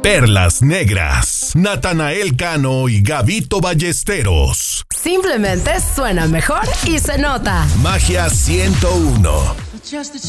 Perlas Negras, Natanael Cano y Gabito Ballesteros. Simplemente suena mejor y se nota. Magia 101.